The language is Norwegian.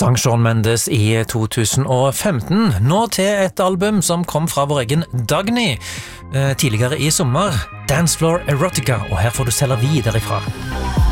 sang Shawn Mendes i 2015, nå til et album som kom fra vår egen Dagny tidligere i sommer, Dance Floor Erotica, og her får du Selavi derifra.